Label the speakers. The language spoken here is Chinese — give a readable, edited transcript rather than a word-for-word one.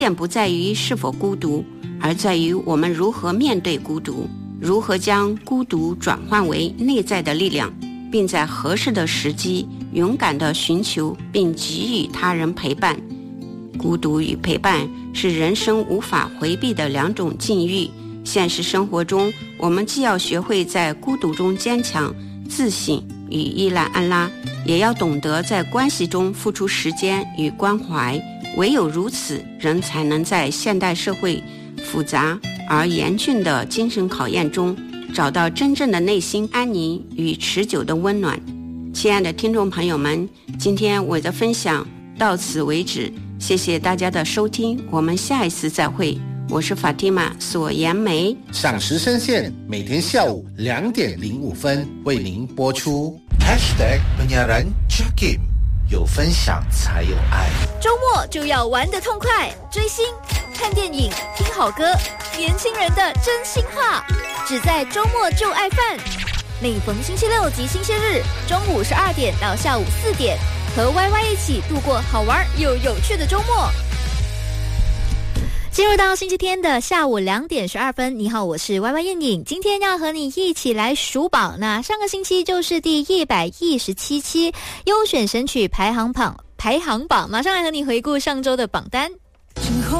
Speaker 1: 点不在于是否孤独，而在于我们如何面对孤独，如何将孤独转换为内在的力量，并在合适的时机勇敢地寻求并给予他人陪伴。孤独与陪伴是人生无法回避的两种境遇。现实生活中，我们既要学会在孤独中坚强、自省与依赖安拉，也要懂得在关系中付出时间与关怀。唯有如此，人才能在现代社会复杂而严峻的精神考验中，找到真正的内心安宁与持久的温暖。亲爱的听众朋友们，今天我的分享到此为止，谢谢大家的收听，我们下一次再会。我是法蒂玛索颜梅，
Speaker 2: 赏时声线每天下午2点05分为您播出。
Speaker 3: #penyiaran Jakim， 有分享才有爱。
Speaker 4: 周末就要玩得痛快，追星、看电影、听好歌，年轻人的真心话，只在周末就爱饭。每逢星期六及星期日，中午12点到下午4点，和 YY 一起度过好玩又有趣的周末。进入到星期天的下午2点12分，你好，我是 YY 燕颖，今天要和你一起来数榜。那上个星期就是第117期优选神曲排行榜，马上来和你回顾上周的榜单。